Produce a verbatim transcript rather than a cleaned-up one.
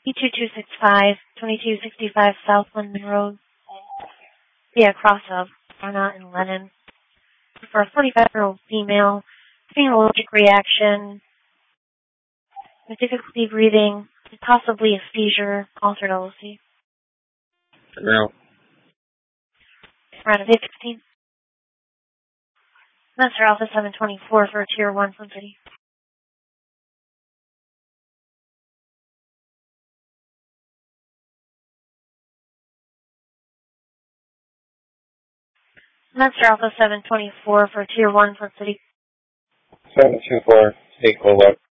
E two two six five, twenty-two sixty-five South London Road. Yeah, cross of Anna and Lennon. For a forty-five-year-old female, having an allergic reaction, with difficulty breathing, possibly a seizure, altered L O C. No. Around day sixteen. Master Alpha seven twenty-four for a Tier one Sun City. Master Alpha seven twenty-four for a Tier one Sun City. seven two four, take full up.